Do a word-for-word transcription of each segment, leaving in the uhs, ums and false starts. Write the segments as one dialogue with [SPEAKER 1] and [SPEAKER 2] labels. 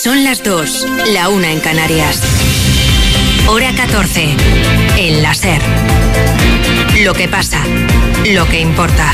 [SPEAKER 1] Son las dos, la una en Canarias. Hora catorce, en la SER. Lo que pasa, lo que importa.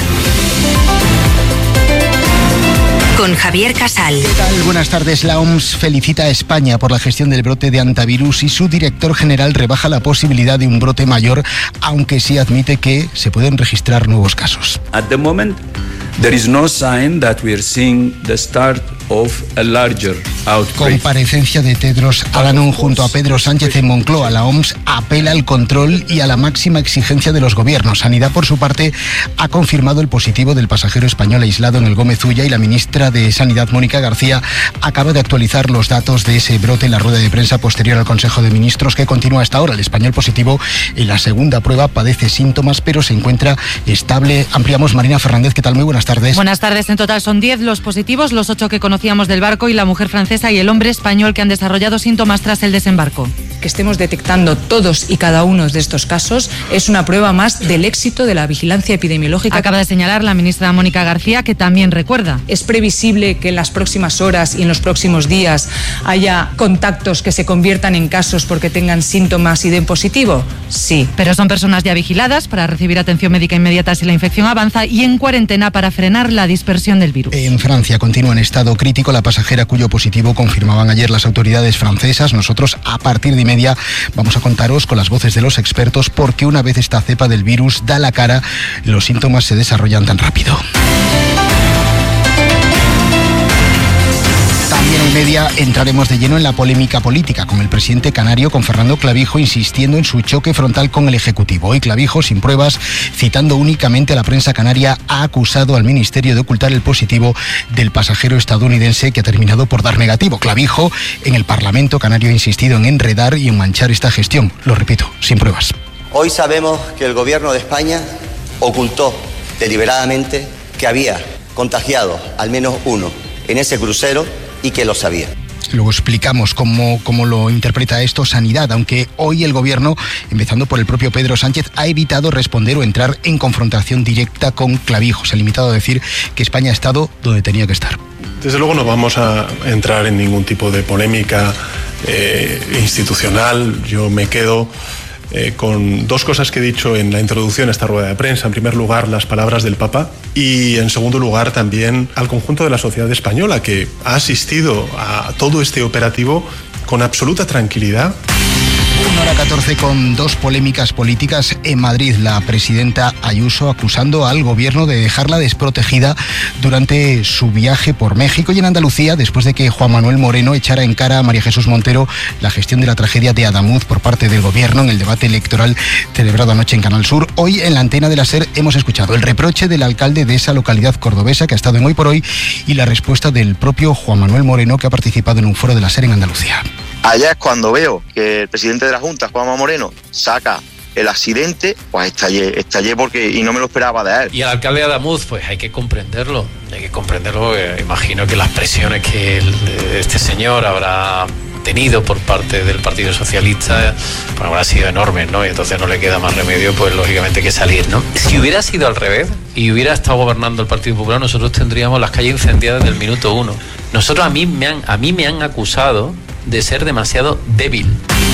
[SPEAKER 1] Con Javier Casal.
[SPEAKER 2] ¿Qué tal? Buenas tardes. La O M S felicita a España por la gestión del brote de hantavirus y su director general rebaja la posibilidad de un brote mayor, aunque sí admite que se pueden registrar nuevos casos.
[SPEAKER 3] At the moment, there is no sign that we are seeing the start of a larger outbreak.
[SPEAKER 2] Comparecencia de Tedros Adhanom junto a Pedro Sánchez en Moncloa. La O M S apela al control y a la máxima exigencia de los gobiernos. Sanidad, por su parte, ha confirmado el positivo del pasajero español aislado en el Gómez Ulla y la ministra de Sanidad, Mónica García, acaba de actualizar los datos de ese brote en la rueda de prensa posterior al Consejo de Ministros que continúa hasta ahora. El español positivo en la segunda prueba padece síntomas, pero se encuentra estable. Ampliamos. Marina Fernández, ¿qué tal? Muy buenas tardes.
[SPEAKER 4] Buenas tardes. En total son diez los positivos, los ocho que conocíamos del barco y la mujer francesa y el hombre español que han desarrollado síntomas tras el desembarco.
[SPEAKER 5] Que estemos detectando todos y cada uno de estos casos es una prueba más del éxito de la vigilancia epidemiológica.
[SPEAKER 4] Acaba de señalar la ministra Mónica García, que también recuerda.
[SPEAKER 5] Es previsible que en las próximas horas y en los próximos días haya contactos que se conviertan en casos porque tengan síntomas y den positivo. Sí.
[SPEAKER 4] Pero son personas ya vigiladas para recibir atención médica inmediata si la infección avanza y en cuarentena para frenar la dispersión del virus.
[SPEAKER 2] En Francia continúa en estado crítico la pasajera cuyo positivo confirmaban ayer las autoridades francesas. Nosotros a partir de y media vamos a contaros con las voces de los expertos porque una vez esta cepa del virus da la cara, los síntomas se desarrollan tan rápido. También en media entraremos de lleno en la polémica política con el presidente canario, con Fernando Clavijo, insistiendo en su choque frontal con el Ejecutivo. Hoy Clavijo, sin pruebas, citando únicamente a la prensa canaria, ha acusado al Ministerio de ocultar el positivo del pasajero estadounidense que ha terminado por dar negativo. Clavijo, en el Parlamento canario, ha insistido en enredar y en manchar esta gestión. Lo repito, sin pruebas.
[SPEAKER 6] Hoy sabemos que el Gobierno de España ocultó deliberadamente que había contagiado al menos uno en ese crucero y que lo sabía.
[SPEAKER 2] Luego explicamos cómo, cómo lo interpreta esto Sanidad, aunque hoy el Gobierno, empezando por el propio Pedro Sánchez, ha evitado responder o entrar en confrontación directa con Clavijo. Se ha limitado a decir que España ha estado donde tenía que estar.
[SPEAKER 7] Desde luego no vamos a entrar en ningún tipo de polémica eh, institucional. Yo me quedo Eh, con dos cosas que he dicho en la introducción a esta rueda de prensa. En primer lugar, las palabras del Papa y en segundo lugar también al conjunto de la sociedad española que ha asistido a todo este operativo con absoluta tranquilidad.
[SPEAKER 2] Una hora catorce con dos polémicas políticas en Madrid. La presidenta Ayuso acusando al gobierno de dejarla desprotegida durante su viaje por México, y en Andalucía, después de que Juan Manuel Moreno echara en cara a María Jesús Montero la gestión de la tragedia de Adamuz por parte del gobierno en el debate electoral celebrado anoche en Canal Sur. Hoy en la antena de la SER hemos escuchado el reproche del alcalde de esa localidad cordobesa que ha estado en Hoy por Hoy y la respuesta del propio Juan Manuel Moreno, que ha participado en un foro de la SER en Andalucía.
[SPEAKER 8] Allá es cuando veo que el presidente de la Junta, Juanma Moreno, saca el accidente, pues estallé, estallé porque y no me lo esperaba de él.
[SPEAKER 9] Y el alcalde de Adamuz, pues hay que comprenderlo, hay que comprenderlo, porque imagino que las presiones que el, este señor habrá tenido por parte del Partido Socialista pues habrán sido enormes, ¿no? Y entonces no le queda más remedio, pues lógicamente, que salir, ¿no? Si hubiera sido al revés y hubiera estado gobernando el Partido Popular, nosotros tendríamos las calles incendiadas desde el minuto uno. Nosotros a mí me han, a mí me han acusado de ser demasiado débil.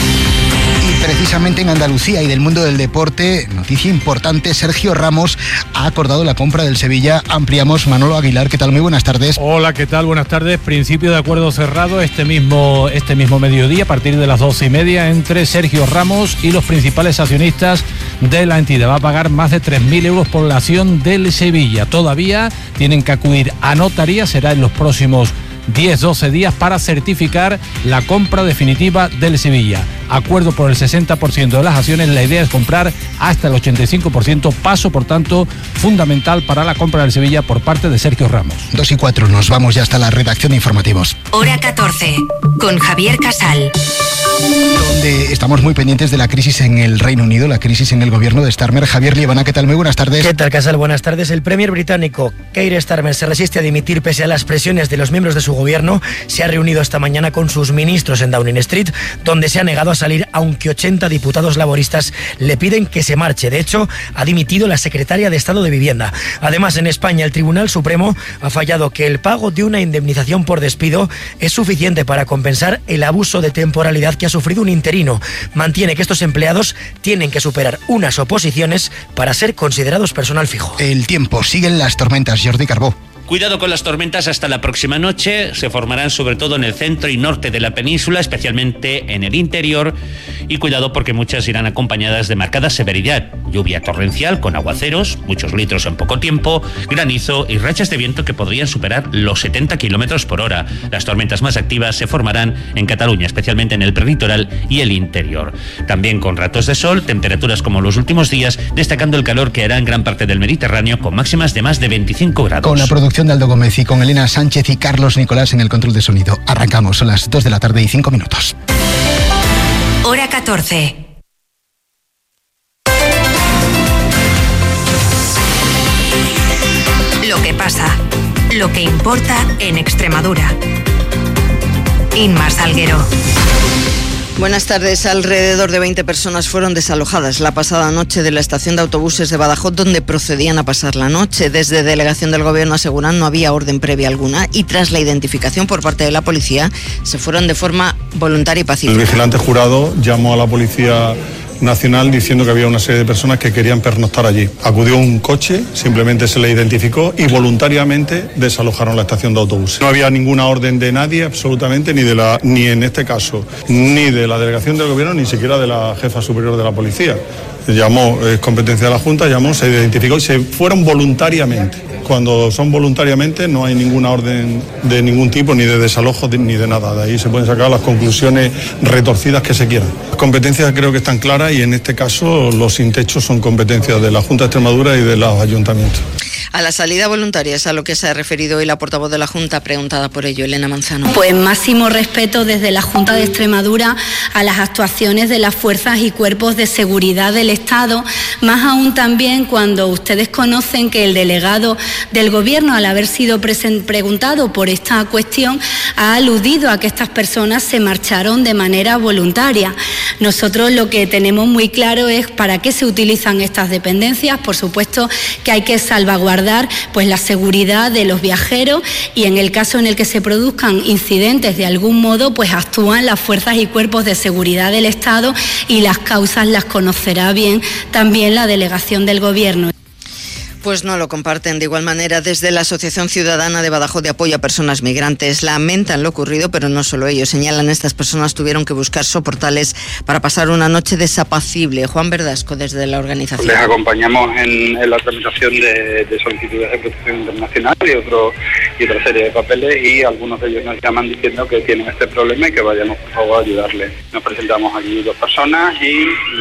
[SPEAKER 2] Y precisamente en Andalucía y del mundo del deporte, noticia importante, Sergio Ramos ha acordado la compra del Sevilla. Ampliamos. Manolo Aguilar, ¿qué tal? Muy buenas tardes.
[SPEAKER 10] Hola, ¿qué tal? Buenas tardes. Principio de acuerdo cerrado este mismo, este mismo mediodía, a partir de las doce y media, entre Sergio Ramos y los principales accionistas de la entidad. Va a pagar más de tres mil euros por la acción del Sevilla. Todavía tienen que acudir a notaría, será en los próximos diez doce días para certificar la compra definitiva del Sevilla. Acuerdo por el sesenta por ciento de las acciones, la idea es comprar hasta el ochenta y cinco por ciento, paso por tanto fundamental para la compra del Sevilla por parte de Sergio Ramos.
[SPEAKER 2] dos y cuatro, nos vamos ya hasta la redacción de informativos.
[SPEAKER 1] Hora catorce, con Javier Casal.
[SPEAKER 2] Donde estamos muy pendientes de la crisis en el Reino Unido, la crisis en el gobierno de Starmer. Javier Liebana, ¿qué tal? Muy buenas tardes.
[SPEAKER 11] ¿Qué tal, Casal? Buenas tardes. El premier británico Keir Starmer se resiste a dimitir pese a las presiones de los miembros de su gobierno. Se ha reunido esta mañana con sus ministros en Downing Street, donde se ha negado a salir, aunque ochenta diputados laboristas le piden que se marche. De hecho, ha dimitido la secretaria de Estado de Vivienda. Además, en España, el Tribunal Supremo ha fallado que el pago de una indemnización por despido es suficiente para compensar el abuso de temporalidad que ha sufrido un interino. Mantiene que estos empleados tienen que superar unas oposiciones para ser considerados personal fijo.
[SPEAKER 2] El tiempo, siguen las tormentas. Jordi Carbó.
[SPEAKER 12] Cuidado con las tormentas hasta la próxima noche. Se formarán sobre todo en el centro y norte de la península, especialmente en el interior. Y cuidado porque muchas irán acompañadas de marcada severidad. Lluvia torrencial con aguaceros, muchos litros en poco tiempo, granizo y rachas de viento que podrían superar los setenta kilómetros por hora. Las tormentas más activas se formarán en Cataluña, especialmente en el prelitoral y el interior. También con ratos de sol, temperaturas como los últimos días, destacando el calor que hará en gran parte del Mediterráneo con máximas de más de veinticinco grados.
[SPEAKER 2] Con la producción de Aldo Gómez y con Elena Sánchez y Carlos Nicolás en el control de sonido. Arrancamos, son las dos de la tarde y cinco minutos.
[SPEAKER 1] Hora catorce. Lo que pasa, lo que importa en Extremadura. Inma Salguero.
[SPEAKER 13] Buenas tardes. Alrededor de veinte personas fueron desalojadas la pasada noche de la estación de autobuses de Badajoz, donde procedían a pasar la noche. Desde delegación del Gobierno aseguran no había orden previa alguna y tras la identificación por parte de la policía se fueron de forma voluntaria y pacífica.
[SPEAKER 7] El vigilante jurado llamó a la Policía Nacional diciendo que había una serie de personas que querían pernoctar allí. Acudió un coche, simplemente se le identificó y voluntariamente desalojaron la estación de autobuses. No había ninguna orden de nadie, absolutamente, ni de la, ni en este caso, ni de la delegación del Gobierno, ni siquiera de la jefa superior de la policía. Llamó, es competencia de la Junta, llamó, se identificó y se fueron voluntariamente. Cuando son voluntariamente no hay ninguna orden de ningún tipo, ni de desalojo ni de nada. De ahí se pueden sacar las conclusiones retorcidas que se quieran. Las competencias creo que están claras y en este caso los sin techo son competencias de la Junta de Extremadura y de los ayuntamientos.
[SPEAKER 13] A la salida voluntaria es a lo que se ha referido hoy la portavoz de la Junta, preguntada por ello, Elena Manzano.
[SPEAKER 14] Pues máximo respeto desde la Junta de Extremadura a las actuaciones de las fuerzas y cuerpos de seguridad del Estado, más aún también cuando ustedes conocen que el delegado del Gobierno, al haber sido preguntado por esta cuestión, ha aludido a que estas personas se marcharon de manera voluntaria. Nosotros lo que tenemos muy claro es para qué se utilizan estas dependencias. Por supuesto que hay que salvaguardar pues la seguridad de los viajeros y en el caso en el que se produzcan incidentes de algún modo, pues actúan las fuerzas y cuerpos de seguridad del Estado y las causas las conocerá bien también la delegación del Gobierno.
[SPEAKER 13] Pues no lo comparten de igual manera. Desde la Asociación Ciudadana de Badajoz de Apoyo a Personas Migrantes lamentan lo ocurrido, pero no solo ellos. Señalan, estas personas tuvieron que buscar soportales para pasar una noche desapacible. Juan Verdasco, desde la organización.
[SPEAKER 15] Les acompañamos en, en la tramitación de, de solicitudes de protección internacional y, otro, y otra serie de papeles, y algunos de ellos nos llaman diciendo que tienen este problema y que vayamos por favor a ayudarles. Nos presentamos aquí dos personas y,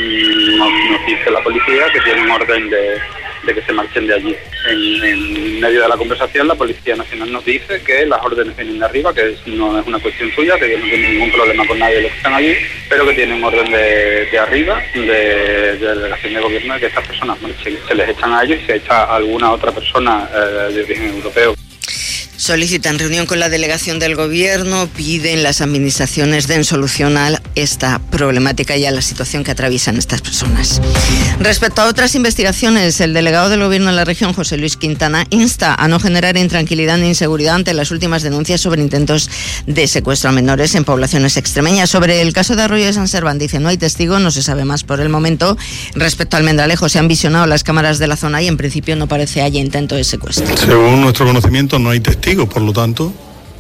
[SPEAKER 15] y nos, nos dice la policía que tienen orden de de que se marchen de allí. En, en medio de la conversación la Policía Nacional nos dice que las órdenes vienen de arriba, que es, no es una cuestión suya, que no tienen ningún problema con nadie de los que están allí, pero que tienen orden de, de arriba, de, de delegación de gobierno, de que estas personas marchen. Se les echan a ellos y se echa a alguna otra persona eh, de origen europeo.
[SPEAKER 13] Solicitan reunión con la delegación del Gobierno, piden las administraciones den solución a esta problemática y a la situación que atraviesan estas personas. Respecto a otras investigaciones, el delegado del Gobierno en la región, José Luis Quintana, insta a no generar intranquilidad ni inseguridad ante las últimas denuncias sobre intentos de secuestro a menores en poblaciones extremeñas. Sobre el caso de Arroyo de San Serván, dice, no hay testigos, no se sabe más por el momento. Respecto al Almendralejo, se han visionado las cámaras de la zona y en principio no parece haya intento de secuestro.
[SPEAKER 7] Según nuestro conocimiento no hay testigos. Por lo tanto,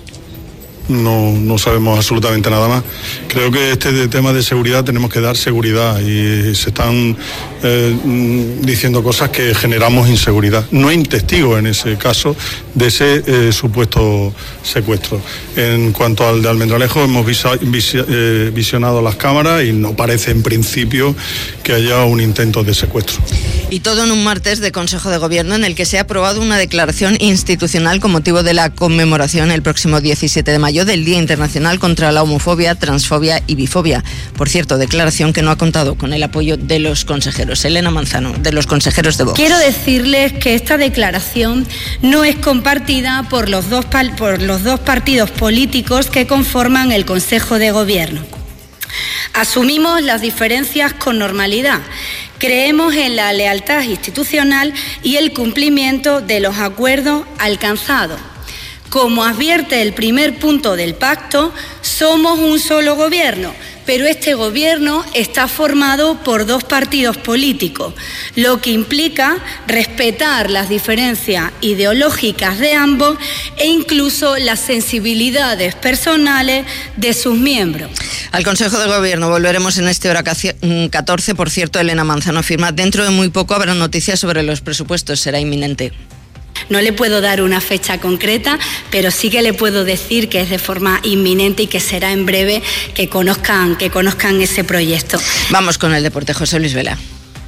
[SPEAKER 7] no, no sabemos absolutamente nada más. Creo que este tema de seguridad tenemos que dar seguridad y se están eh, diciendo cosas que generamos inseguridad. No hay testigos en ese caso de ese eh, supuesto secuestro. En cuanto al de Almendralejo, hemos visa, visi, eh, visionado las cámaras y no parece en principio que haya un intento de secuestro.
[SPEAKER 13] Y todo en un martes de Consejo de Gobierno en el que se ha aprobado una declaración institucional con motivo de la conmemoración el próximo diecisiete de mayo del Día Internacional contra la Homofobia, Transfobia y Bifobia. Por cierto, declaración que no ha contado con el apoyo de los consejeros. Elena Manzano, de los consejeros de Vox.
[SPEAKER 14] Quiero decirles que esta declaración no es compartida por los dos, por los dos partidos políticos que conforman el Consejo de Gobierno. Asumimos las diferencias con normalidad. Creemos en la lealtad institucional y el cumplimiento de los acuerdos alcanzados. Como advierte el primer punto del pacto, somos un solo gobierno, pero este gobierno está formado por dos partidos políticos, lo que implica respetar las diferencias ideológicas de ambos e incluso las sensibilidades personales de sus miembros.
[SPEAKER 13] Al Consejo de Gobierno volveremos en este hora catorce. Por cierto, Elena Manzano afirma, dentro de muy poco habrá noticias sobre los presupuestos, será inminente.
[SPEAKER 14] No le puedo dar una fecha concreta, pero sí que le puedo decir que es de forma inminente y que será en breve que conozcan, que conozcan ese proyecto.
[SPEAKER 13] Vamos con el deporte, José Luis Vela.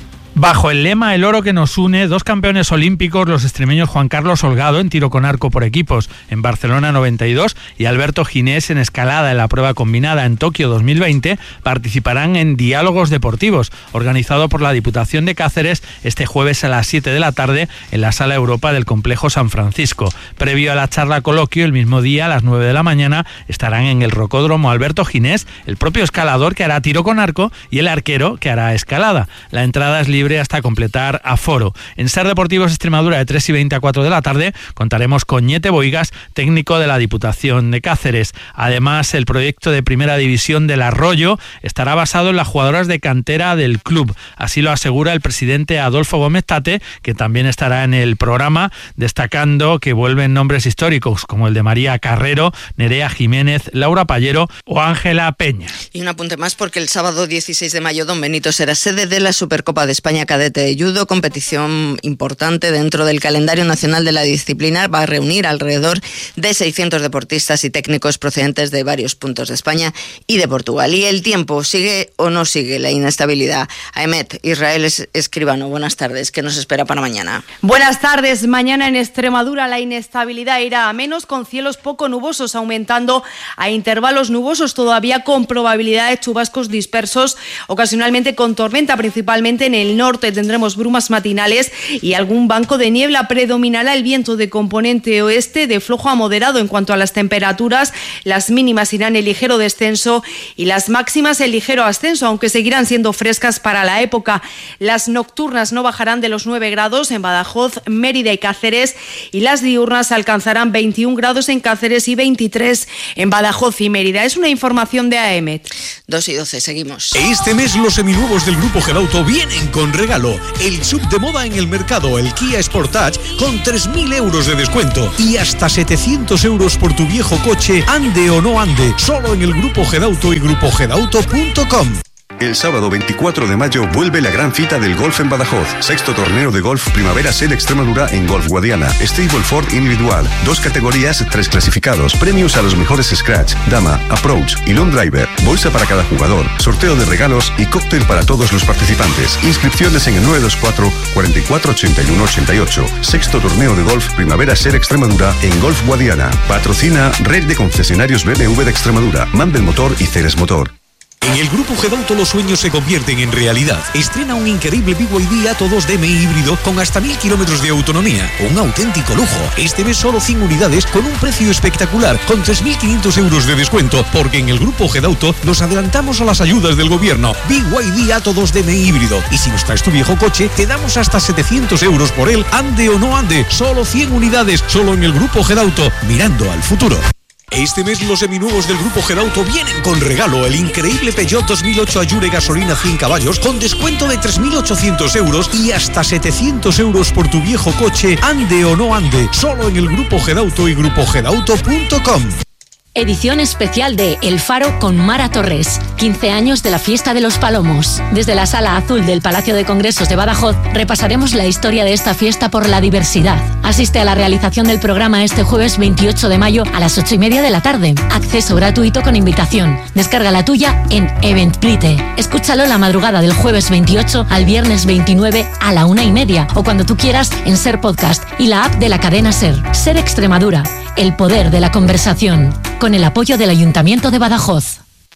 [SPEAKER 10] Bajo el lema El oro que nos une, dos campeones olímpicos, los extremeños Juan Carlos Holgado en tiro con arco por equipos en Barcelona noventa y dos y Alberto Ginés en escalada en la prueba combinada en Tokio dos mil veinte, participarán en Diálogos Deportivos, organizado por la Diputación de Cáceres este jueves a las siete de la tarde en la Sala Europa del Complejo San Francisco. Previo a la charla coloquio, el mismo día a las nueve de la mañana estarán en el rocódromo Alberto Ginés, el propio escalador que hará tiro con arco y el arquero que hará escalada. La entrada es libre hasta completar aforo. En Ser Deportivos Extremadura de tres y veinte a cuatro de la tarde contaremos con Ñete Boigas, técnico de la Diputación de Cáceres. Además, el proyecto de Primera División del Arroyo estará basado en las jugadoras de cantera del club. Así lo asegura el presidente Adolfo Gómez Tate, que también estará en el programa, destacando que vuelven nombres históricos como el de María Carrero, Nerea Jiménez, Laura Pallero o Ángela Peña.
[SPEAKER 13] Y un apunte más, porque el sábado dieciséis de mayo Don Benito será sede de la Supercopa de España Cadete de Judo, competición importante dentro del calendario nacional de la disciplina. Va a reunir alrededor de seiscientos deportistas y técnicos procedentes de varios puntos de España y de Portugal. ¿Y el tiempo sigue o no sigue la inestabilidad? Aemet Israel Escribano, buenas tardes. ¿Qué nos espera para mañana?
[SPEAKER 16] Buenas tardes. Mañana en Extremadura la inestabilidad irá a menos, con cielos poco nubosos aumentando a intervalos nubosos, todavía con probabilidad de chubascos dispersos, ocasionalmente con tormenta, principalmente en el norte. Tendremos brumas matinales y algún banco de niebla. Predominará el viento de componente oeste de flojo a moderado. En cuanto a las temperaturas, las mínimas irán en ligero descenso y las máximas en ligero ascenso, aunque seguirán siendo frescas para la época. Las nocturnas no bajarán de los nueve grados en Badajoz, Mérida y Cáceres, y las diurnas alcanzarán veintiún grados en Cáceres y veintitrés en Badajoz y Mérida. Es una información de Aemet.
[SPEAKER 13] dos y doce, seguimos.
[SPEAKER 17] Este mes los seminuevos del Grupo Gedauto vienen con regalo. El sub de moda en el mercado, el Kia Sportage, con tres mil euros de descuento y hasta setecientos euros por tu viejo coche, ande o no ande, solo en el Grupo Gedauto y grupo gedauto punto com.
[SPEAKER 18] El sábado veinticuatro de mayo vuelve la gran cita del golf en Badajoz. Sexto torneo de golf Primavera Ser Extremadura en Golf Guadiana. Stableford individual. Dos categorías, tres clasificados. Premios a los mejores scratch, dama, approach y long driver. Bolsa para cada jugador. Sorteo de regalos y cóctel para todos los participantes. Inscripciones en el nueve dos cuatro, cuatro cuatro, ocho uno ocho ocho. Sexto torneo de golf Primavera Ser Extremadura en Golf Guadiana. Patrocina Red de Concesionarios B M W de Extremadura. Mandel Motor y Ceres Motor.
[SPEAKER 17] En el Grupo Gedauto los sueños se convierten en realidad. Estrena un increíble B Y D Atto dos D M I híbrido con hasta mil kilómetros de autonomía. Un auténtico lujo. Este mes solo cien unidades con un precio espectacular, con tres mil quinientos euros de descuento, porque en el Grupo Gedauto nos adelantamos a las ayudas del gobierno. B Y D Atto dos D M I híbrido. Y si nos traes tu viejo coche, te damos hasta setecientos euros por él, ande o no ande. Solo cien unidades, solo en el Grupo Gedauto, mirando al futuro. Este mes los seminuevos del Grupo Gedauto vienen con regalo, el increíble Peugeot dos mil ocho Allure gasolina cien caballos con descuento de tres mil ochocientos euros y hasta setecientos euros por tu viejo coche, ande o no ande, solo en el Grupo Gedauto y grupo gedauto punto com.
[SPEAKER 19] Edición especial de El Faro con Mara Torres. quince años de la Fiesta de los Palomos. Desde la Sala Azul del Palacio de Congresos de Badajoz repasaremos la historia de esta fiesta por la diversidad. Asiste a la realización del programa este jueves veintiocho de mayo a las ocho y media de la tarde. Acceso gratuito con invitación. Descarga la tuya en Eventbrite. Escúchalo la madrugada del jueves veintiocho al viernes veintinueve a la una y media o cuando tú quieras en Ser Podcast y la app de la cadena Ser. Ser Extremadura. El poder de la conversación. Con el apoyo del Ayuntamiento de Badajoz.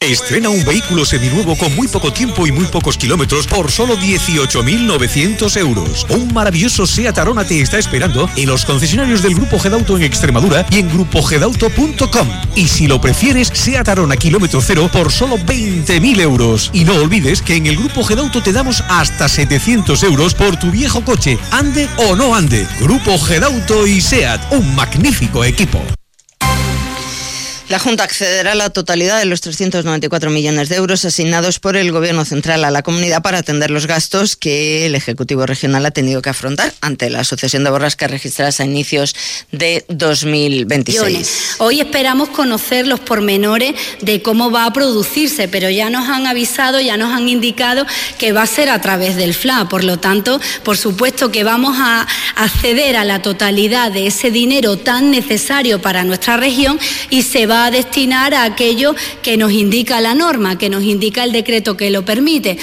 [SPEAKER 17] Estrena un vehículo seminuevo con muy poco tiempo y muy pocos kilómetros por solo dieciocho mil novecientos euros. Un maravilloso SEAT Arona te está esperando en los concesionarios del Grupo Gedauto en Extremadura y en grupo gedauto punto com. Y si lo prefieres, SEAT Arona kilómetro cero por solo veinte mil euros. Y no olvides que en el Grupo Gedauto te damos hasta setecientos euros por tu viejo coche, ande o no ande. Grupo Gedauto y SEAT, un magnífico equipo.
[SPEAKER 13] La Junta accederá a la totalidad de los trescientos noventa y cuatro millones de euros asignados por el Gobierno central a la comunidad para atender los gastos que el Ejecutivo regional ha tenido que afrontar ante la sucesión de borrascas registradas a inicios de dos mil veintiséis.
[SPEAKER 14] Hoy esperamos conocer los pormenores de cómo va a producirse, pero ya nos han avisado, ya nos han indicado que va a ser a través del F L A. Por lo tanto, por supuesto que vamos a acceder a la totalidad de ese dinero tan necesario para nuestra región y se va a destinar a aquello que nos indica la norma, que nos indica el decreto que lo permite.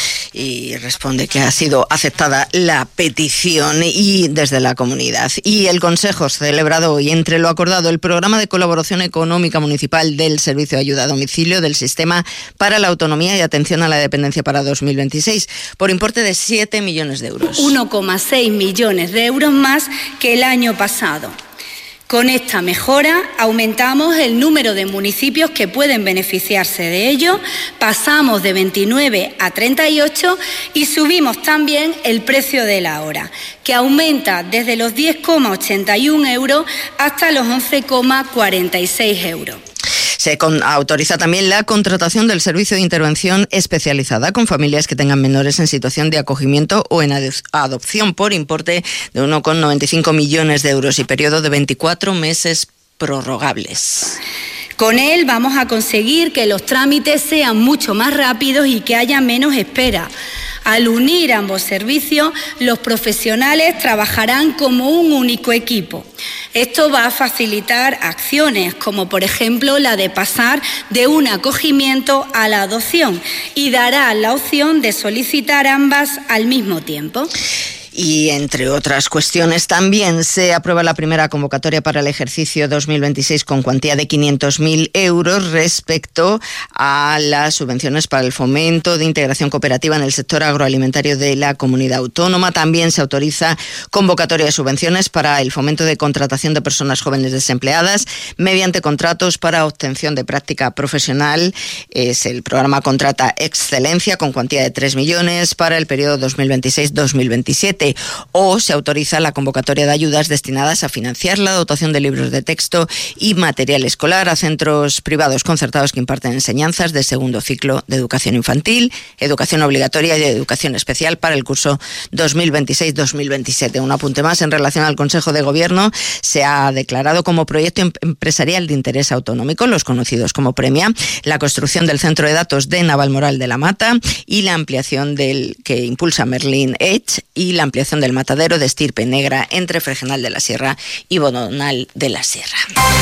[SPEAKER 13] Y responde que ha sido aceptada la petición y desde la comunidad. Y el Consejo celebrado hoy, entre lo acordado, el programa de colaboración económica municipal del Servicio de Ayuda a Domicilio del Sistema para la Autonomía y Atención a la Dependencia para dos mil veintiséis, por importe de siete millones de euros.
[SPEAKER 14] uno coma seis millones de euros más que el año pasado. Con esta mejora aumentamos el número de municipios que pueden beneficiarse de ello, pasamos de veintinueve a treinta y ocho y subimos también el precio de la hora, que aumenta desde los diez coma ochenta y uno euros hasta los once coma cuarenta y seis euros.
[SPEAKER 13] Se con, autoriza también la contratación del servicio de intervención especializada con familias que tengan menores en situación de acogimiento o en adopción por importe de uno coma noventa y cinco millones de euros y periodo de veinticuatro meses prorrogables.
[SPEAKER 14] Con él vamos a conseguir que los trámites sean mucho más rápidos y que haya menos espera. Al unir ambos servicios, los profesionales trabajarán como un único equipo. Esto va a facilitar acciones como, por ejemplo, la de pasar de un acogimiento a la adopción y dará la opción de solicitar ambas al mismo tiempo.
[SPEAKER 13] Y, entre otras cuestiones, también se aprueba la primera convocatoria para el ejercicio dos mil veintiséis con cuantía de quinientos mil euros respecto a las subvenciones para el fomento de integración cooperativa en el sector agroalimentario de la comunidad autónoma. También se autoriza convocatoria de subvenciones para el fomento de contratación de personas jóvenes desempleadas mediante contratos para obtención de práctica profesional. Es el programa Contrata Excelencia con cuantía de tres millones para el periodo dos mil veintiséis dos mil veintisiete. O se autoriza la convocatoria de ayudas destinadas a financiar la dotación de libros de texto y material escolar a centros privados concertados que imparten enseñanzas de segundo ciclo de educación infantil, educación obligatoria y educación especial para el curso dos mil veintiséis dos mil veintisiete. Un apunte más en relación al Consejo de Gobierno. Se ha declarado como proyecto empresarial de interés autonómico, los conocidos como Premia, la construcción del centro de datos de Navalmoral de la Mata y la ampliación del que impulsa Merlin Edge y la ampliación del matadero de estirpe negra entre Fregenal de la Sierra y Bodonal de la Sierra.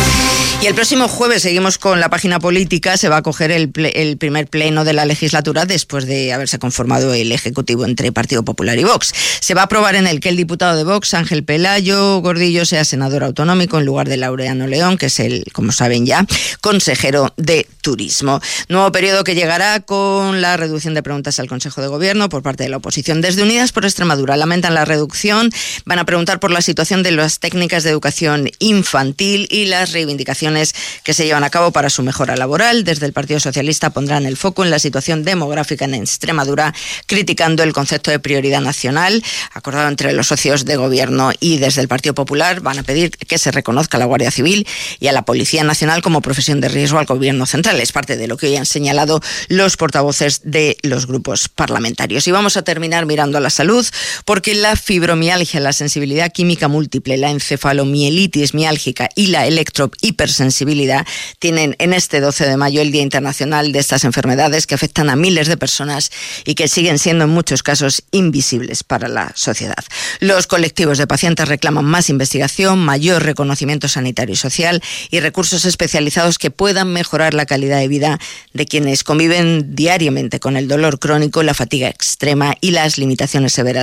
[SPEAKER 13] Y el próximo jueves, seguimos con la página política, se va a acoger el, ple, el primer pleno de la legislatura después de haberse conformado el Ejecutivo entre Partido Popular y Vox. Se va a aprobar en el que el diputado de Vox, Ángel Pelayo Gordillo, sea senador autonómico en lugar de Laureano León, que es el, como saben ya, consejero de Turismo. Nuevo periodo que llegará con la reducción de preguntas al Consejo de Gobierno por parte de la oposición. Desde Unidas por Extremadura lamentan la reducción, van a preguntar por la situación de las técnicas de educación infantil y las reivindicaciones que se llevan a cabo para su mejora laboral. Desde el Partido Socialista pondrán el foco en la situación demográfica en Extremadura, criticando el concepto de prioridad nacional acordado entre los socios de Gobierno, y desde el Partido Popular van a pedir que se reconozca a la Guardia Civil y a la Policía Nacional como profesión de riesgo al Gobierno central. Es parte de lo que hoy han señalado los portavoces de los grupos parlamentarios. Y vamos a terminar mirando a la salud, porque la fibromialgia, la sensibilidad química múltiple, la encefalomielitis miálgica y la electrohipersensibilidad tienen en este doce de mayo el Día Internacional de estas enfermedades que afectan a miles de personas y que siguen siendo en muchos casos invisibles para la sociedad. Los colectivos de pacientes reclaman más investigación, mayor reconocimiento sanitario y social y recursos especializados que puedan mejorar la calidad de vida de quienes conviven diariamente con el dolor crónico, la fatiga extrema y las limitaciones severas en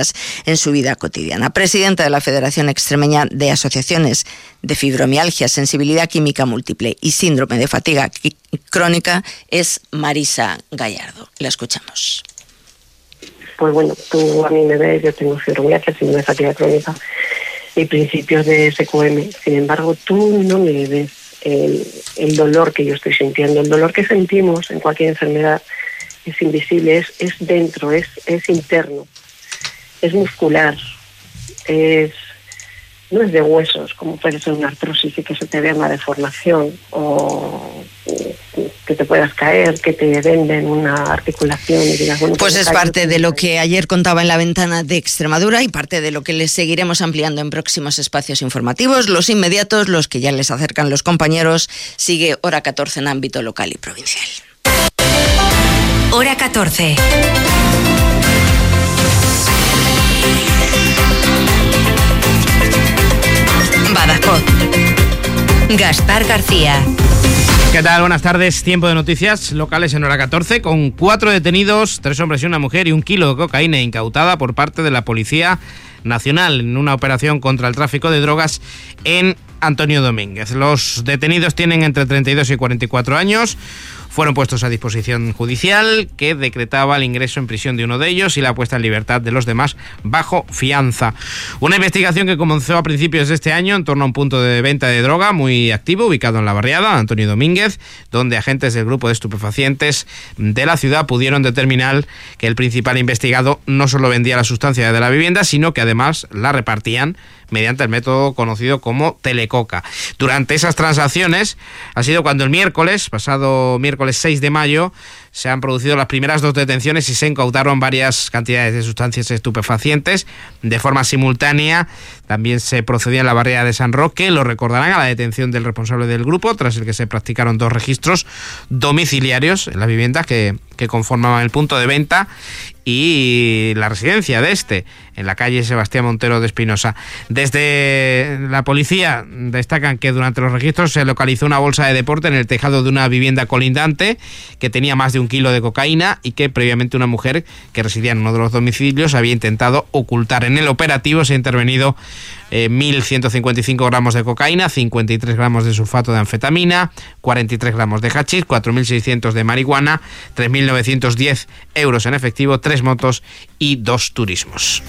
[SPEAKER 13] en su vida cotidiana. Presidenta de la Federación Extremeña de Asociaciones de Fibromialgia, Sensibilidad Química Múltiple y Síndrome de Fatiga Crónica es Marisa Gallardo. La escuchamos.
[SPEAKER 20] Pues bueno, tú a mí me ves, yo tengo fibromialgia, síndrome de fatiga crónica y principios de S Q M. Sin embargo, tú no me ves el, el dolor que yo estoy sintiendo. El dolor que sentimos en cualquier enfermedad es invisible, es, es dentro, es, es interno, es muscular, es no es de huesos, como puede ser una artrosis y que se te vea una deformación o que te puedas caer, que te venden una articulación y digas, bueno,
[SPEAKER 13] pues es parte de lo que ayer contaba en La Ventana de Extremadura y parte de lo que les seguiremos ampliando en próximos espacios informativos. Los inmediatos, los que ya les acercan los compañeros, sigue Hora catorce en ámbito local y provincial.
[SPEAKER 1] Hora catorce. Badajoz. Gaspar García.
[SPEAKER 21] ¿Qué tal? Buenas tardes. Tiempo de noticias locales en Hora catorce, con cuatro detenidos, tres hombres y una mujer, y un kilo de cocaína incautada por parte de la Policía Nacional en una operación contra el tráfico de drogas en Antonio Domínguez. Los detenidos tienen entre treinta y dos y cuarenta y cuatro años. Fueron puestos a disposición judicial, que decretaba el ingreso en prisión de uno de ellos y la puesta en libertad de los demás bajo fianza. Una investigación que comenzó a principios de este año en torno a un punto de venta de droga muy activo, ubicado en la barriada Antonio Domínguez, donde agentes del grupo de estupefacientes de la ciudad pudieron determinar que el principal investigado no solo vendía la sustancia de la vivienda, sino que además la repartían mediante el método conocido como telecoca. Durante esas transacciones ha sido cuando el miércoles, pasado miércoles seis de mayo, se han producido las primeras dos detenciones y se incautaron varias cantidades de sustancias estupefacientes de forma simultánea. También se procedía en la barriada de San Roque, lo recordarán, a la detención del responsable del grupo, tras el que se practicaron dos registros domiciliarios en las viviendas que, que conformaban el punto de venta y la residencia de este, en la calle Sebastián Montero de Espinosa. Desde la policía destacan que durante los registros se localizó una bolsa de deporte en el tejado de una vivienda colindante que tenía más de un kilo de cocaína y que previamente una mujer que residía en uno de los domicilios había intentado ocultar. En el operativo se ha intervenido eh, mil ciento cincuenta y cinco gramos de cocaína, cincuenta y tres gramos de sulfato de anfetamina, cuarenta y tres gramos de hachís, cuatro mil seiscientos de marihuana, tres mil novecientos diez euros en efectivo, tres motos y dos turismos.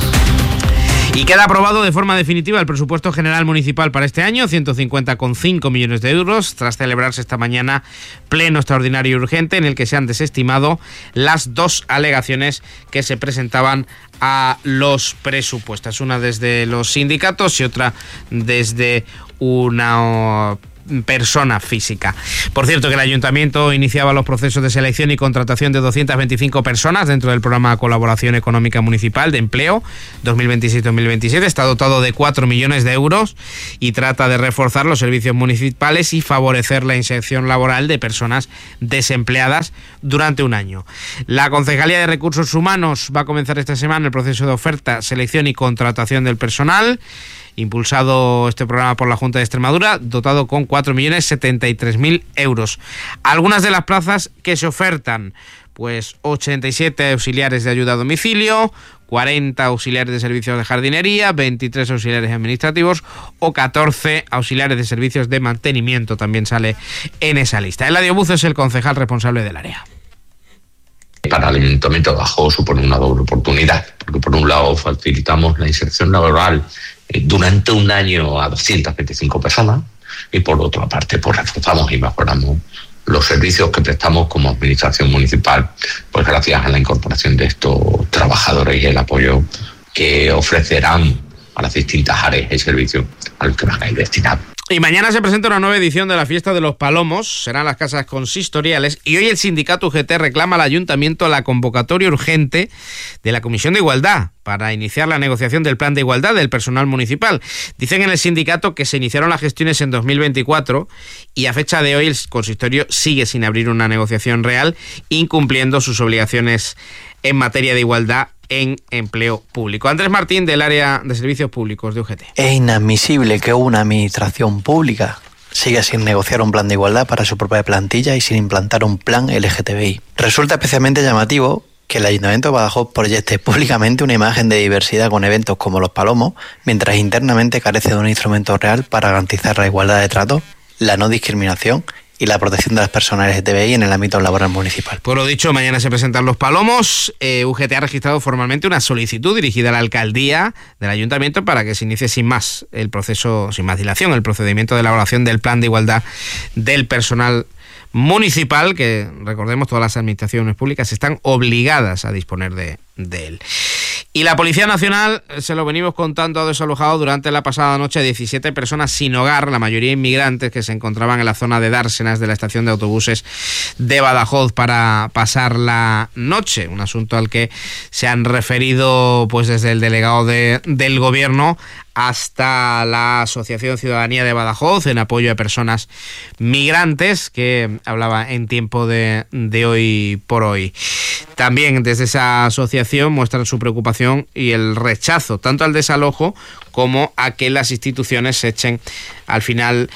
[SPEAKER 21] Y queda aprobado de forma definitiva el presupuesto general municipal para este año, ciento cincuenta coma cinco millones de euros, tras celebrarse esta mañana pleno extraordinario y urgente en el que se han desestimado las dos alegaciones que se presentaban a los presupuestos, una desde los sindicatos y otra desde una persona física. Por cierto, que el ayuntamiento iniciaba los procesos de selección y contratación de doscientas veinticinco personas dentro del programa de Colaboración Económica Municipal de Empleo dos mil veintiséis dos mil veintisiete. Está dotado de cuatro millones de euros y trata de reforzar los servicios municipales y favorecer la inserción laboral de personas desempleadas durante un año. La Concejalía de Recursos Humanos va a comenzar esta semana el proceso de oferta, selección y contratación del personal, impulsado este programa por la Junta de Extremadura, dotado con cuatro millones setenta y tres mil euros. Algunas de las plazas que se ofertan, pues ochenta y siete auxiliares de ayuda a domicilio, cuarenta auxiliares de servicios de jardinería, veintitrés auxiliares administrativos o catorce auxiliares de servicios de mantenimiento, también sale en esa lista. Eladio Buzo es el concejal responsable del área.
[SPEAKER 22] Para el Ayuntamiento de Badajoz supone una doble oportunidad, porque por un lado facilitamos la inserción laboral durante un año a doscientas veinticinco personas y por otra parte pues reforzamos y mejoramos los servicios que prestamos como administración municipal, pues gracias a la incorporación de estos trabajadores y el apoyo que ofrecerán a las distintas áreas y servicios a los que van a ir destinados.
[SPEAKER 21] Y mañana se presenta una nueva edición de la Fiesta de los Palomos, serán las casas consistoriales, y hoy el sindicato U G T reclama al ayuntamiento la convocatoria urgente de la Comisión de Igualdad para iniciar la negociación del plan de igualdad del personal municipal. Dicen en el sindicato que se iniciaron las gestiones en dos mil veinticuatro y a fecha de hoy el consistorio sigue sin abrir una negociación real, incumpliendo sus obligaciones en materia de igualdad en empleo público. Andrés Martín, del área de servicios públicos de U G T.
[SPEAKER 23] Es inadmisible que una administración pública siga sin negociar un plan de igualdad para su propia plantilla y sin implantar un plan L G T B I. Resulta especialmente llamativo que el Ayuntamiento de Badajoz proyecte públicamente una imagen de diversidad con eventos como los Palomos, mientras internamente carece de un instrumento real para garantizar la igualdad de trato, la no discriminación y la protección de las personas L G T B I en el ámbito laboral municipal.
[SPEAKER 21] Por lo dicho, mañana se presentan los Palomos. Eh, U G T ha registrado formalmente una solicitud dirigida a la alcaldía del ayuntamiento para que se inicie sin más el proceso, sin más dilación, el procedimiento de elaboración del plan de igualdad del personal municipal, que recordemos todas las administraciones públicas están obligadas a disponer de, de él. Y la Policía Nacional, se lo venimos contando, ha desalojado durante la pasada noche a diecisiete personas sin hogar, la mayoría inmigrantes que se encontraban en la zona de Dársenas de la estación de autobuses de Badajoz para pasar la noche, un asunto al que se han referido pues desde el delegado de, del gobierno hasta la Asociación Ciudadanía de Badajoz en apoyo a personas migrantes, que hablaba en Tiempo de, de Hoy por Hoy. También desde esa asociación muestran su preocupación y el rechazo tanto al desalojo como a que las instituciones echen al final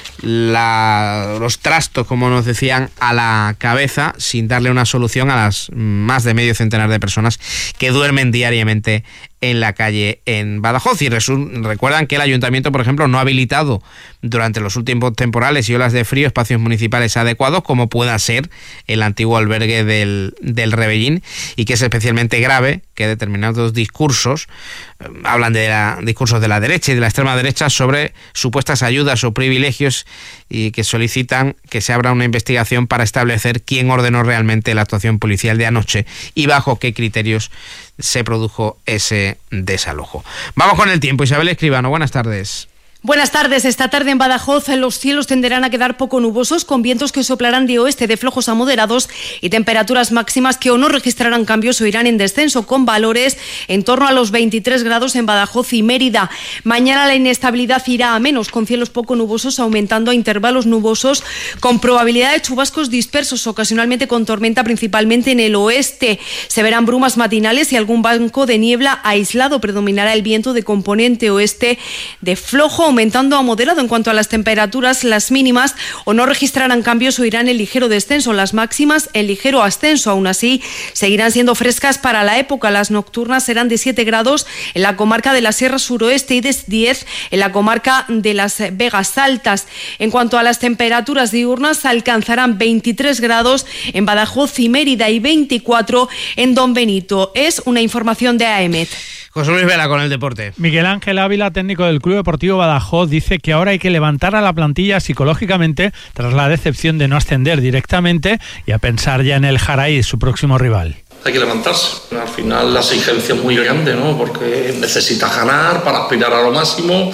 [SPEAKER 21] la, los trastos, como nos decían, a la cabeza sin darle una solución a las más de medio centenar de personas que duermen diariamente en la calle en Badajoz. Y resu- recuerdan que el ayuntamiento, por ejemplo, no ha habilitado durante los últimos temporales y olas de frío espacios municipales adecuados, como pueda ser el antiguo albergue del, del Rebellín, y que es especialmente grave que determinados discursos, eh, hablan de la, discursos de la derecha y de la extrema derecha sobre supuestas ayudas o privilegios, y que solicitan que se abra una investigación para establecer quién ordenó realmente la actuación policial de anoche y bajo qué criterios se produjo ese desalojo. Vamos con el tiempo. Isabel Escribano, buenas tardes.
[SPEAKER 16] Buenas tardes. Esta tarde en Badajoz los cielos tenderán a quedar poco nubosos, con vientos que soplarán de oeste de flojos a moderados y temperaturas máximas que o no registrarán cambios o irán en descenso, con valores en torno a los veintitrés grados en Badajoz y Mérida. Mañana la inestabilidad irá a menos, con cielos poco nubosos aumentando a intervalos nubosos, con probabilidad de chubascos dispersos, ocasionalmente con tormenta, principalmente en el oeste. Se verán brumas matinales y algún banco de niebla aislado. Predominará el viento de componente oeste de flojo, aumentando a moderado. En cuanto a las temperaturas, las mínimas o no registrarán cambios o irán en ligero descenso, las máximas en ligero ascenso. Aún así, seguirán siendo frescas para la época. Las nocturnas serán de siete grados en la comarca de la Sierra Suroeste y de diez en la comarca de las Vegas Altas. En cuanto a las temperaturas diurnas, alcanzarán veintitrés grados en Badajoz y Mérida y veinticuatro en Don Benito. Es una información de A E M E T.
[SPEAKER 21] José Luis Vela con el deporte.
[SPEAKER 3] Miguel Ángel Ávila, técnico del Club Deportivo Badajoz, dice que ahora hay que levantar a la plantilla psicológicamente tras la decepción de no ascender directamente y a pensar ya en el Jaraí, su próximo rival.
[SPEAKER 4] Hay que levantarse. Al final la exigencia es muy grande, ¿no? Porque necesitas ganar para aspirar a lo máximo.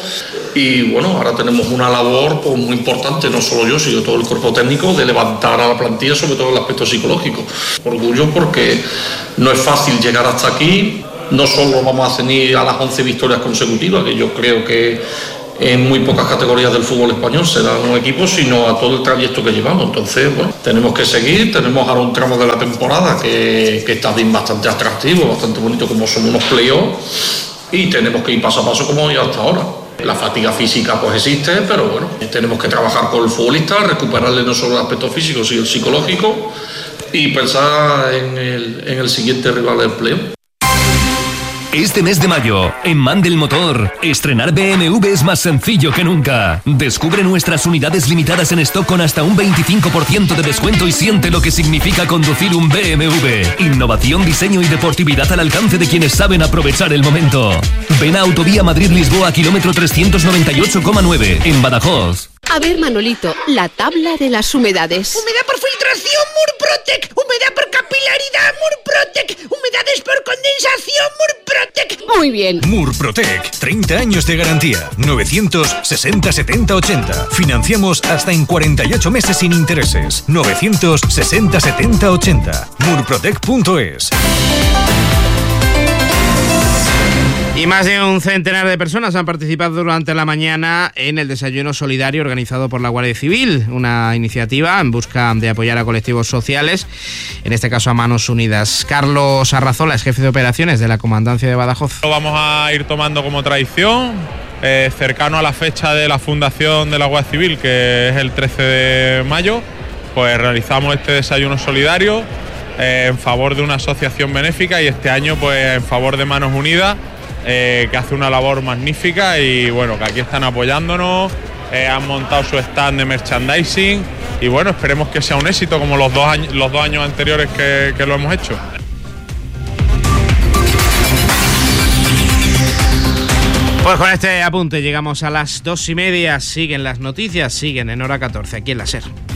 [SPEAKER 4] Y bueno, ahora tenemos una labor pues, muy importante, no solo yo, sino todo el cuerpo técnico, de levantar a la plantilla, sobre todo el aspecto psicológico. Orgullo porque no es fácil llegar hasta aquí. No solo vamos a ceñir a las once victorias consecutivas, que yo creo que en muy pocas categorías del fútbol español se dan un equipo, sino a todo el trayecto que llevamos. Entonces, bueno, tenemos que seguir, tenemos ahora un tramo de la temporada que, que está bien bastante atractivo, bastante bonito, como son unos playoffs, y tenemos que ir paso a paso como ya hasta ahora. La fatiga física pues existe, pero bueno, tenemos que trabajar con el futbolista, recuperarle no solo el aspecto físico, sino el psicológico, y pensar en el, en el siguiente rival del playoff.
[SPEAKER 5] Este mes de mayo, en Mandel Motor, estrenar B M W es más sencillo que nunca. Descubre nuestras unidades limitadas en stock con hasta un veinticinco por ciento de descuento y siente lo que significa conducir un B M W. Innovación, diseño y deportividad al alcance de quienes saben aprovechar el momento. Ven a Autovía Madrid-Lisboa, kilómetro trescientos noventa y ocho coma nueve, en Badajoz.
[SPEAKER 24] A ver, Manolito, la tabla de las humedades.
[SPEAKER 25] Humedad por filtración, Murprotec. Humedad por capilaridad, Murprotec. Humedades por condensación, Murprotec.
[SPEAKER 24] Muy bien.
[SPEAKER 17] Murprotec, treinta años de garantía. novecientos sesenta setenta ochenta. Financiamos hasta en cuarenta y ocho meses sin intereses. novecientos sesenta setenta ochenta. murprotec punto es.
[SPEAKER 21] Y más de un centenar de personas han participado durante la mañana en el desayuno solidario organizado por la Guardia Civil, una iniciativa en busca de apoyar a colectivos sociales, en este caso a Manos Unidas. Carlos Arrazola es jefe de operaciones de la Comandancia de Badajoz.
[SPEAKER 26] Lo vamos a ir tomando como tradición, eh, cercano a la fecha de la fundación de la Guardia Civil, que es el trece de mayo, pues realizamos este desayuno solidario eh, en favor de una asociación benéfica y este año pues en favor de Manos Unidas, eh, que hace una labor magnífica y bueno, que aquí están apoyándonos, eh, han montado su stand de merchandising y bueno, esperemos que sea un éxito como los dos años, los dos años anteriores que, que lo hemos hecho.
[SPEAKER 21] Pues con este apunte llegamos a las dos y media. Siguen las noticias, siguen en Hora catorce aquí en la SER.